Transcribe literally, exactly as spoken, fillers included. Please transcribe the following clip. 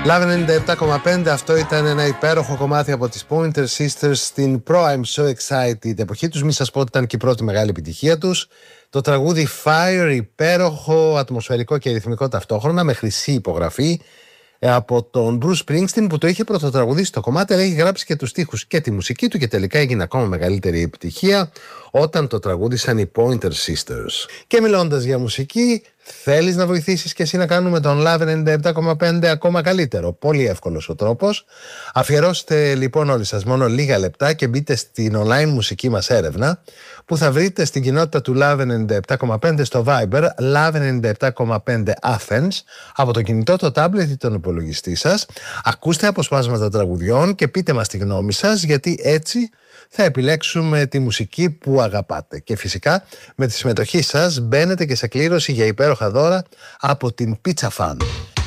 Love ενενήντα επτά κόμμα πέντε, αυτό ήταν ένα υπέροχο κομμάτι από τις Pointer Sisters στην προ I'm So Excited εποχή τους. Μη σας πω ότι ήταν και η πρώτη μεγάλη επιτυχία τους. Το τραγούδι Fire, υπέροχο, ατμοσφαιρικό και ρυθμικό ταυτόχρονα, με χρυσή υπογραφή από τον Bruce Springsteen, που το είχε πρωτοτραγουδίσει το κομμάτι, αλλά έχει γράψει και τους στίχους και τη μουσική του, και τελικά έγινε ακόμα μεγαλύτερη επιτυχία όταν το τραγούδισαν οι Pointer Sisters. Και μιλώντας για μουσική, θέλεις να βοηθήσεις και εσύ να κάνουμε τον Love ενενήντα επτά κόμμα πέντε ακόμα καλύτερο? Πολύ εύκολος ο τρόπος. Αφιερώστε λοιπόν όλοι σας μόνο λίγα λεπτά και μπείτε στην online μουσική μας έρευνα, που θα βρείτε στην κοινότητα του Love ενενήντα επτά κόμμα πέντε στο Viber Love ενενήντα επτά κόμμα πέντε Athens, από το κινητό, το tablet ή τον υπολογιστή σας. Ακούστε αποσπάσματα τραγουδιών και πείτε μας τη γνώμη σας, γιατί έτσι θα επιλέξουμε τη μουσική που αγαπάτε. Και φυσικά με τη συμμετοχή σας μπαίνετε και σε κλήρωση για υπέροχα δώρα από την Pizza Fan.